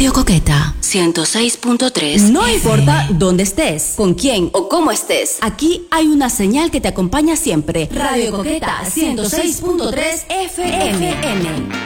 Radio Coqueta 106.3. No importa dónde estés, con quién o cómo estés, aquí hay una señal que te acompaña siempre. Radio Coqueta 106.3 FM.